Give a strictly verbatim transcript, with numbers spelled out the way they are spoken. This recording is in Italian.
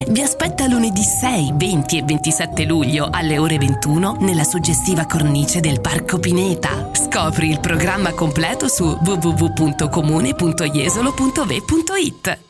vi aspetta lunedì sei, venti e ventisette luglio alle ore ventuno nella suggestiva cornice del Parco Pineta. Scopri il programma completo su w w w punto comune punto jesolo punto v punto it.